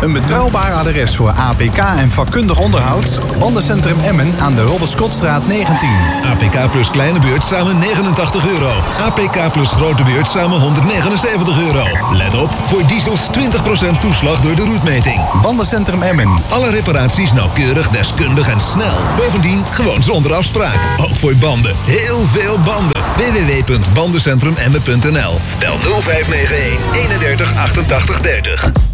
Een betrouwbaar adres voor APK en vakkundig onderhoud? Bandencentrum Emmen aan de Robert Scottstraat 19. APK plus kleine beurt samen €89. APK plus grote beurt samen €179. Let op, voor diesels 20% toeslag door de roetmeting. Bandencentrum Emmen. Alle reparaties nauwkeurig, deskundig en snel. Bovendien gewoon zonder afspraak. Ook voor banden. Heel veel banden. www.bandencentrumemmen.nl. Bel 0591 31 88 30.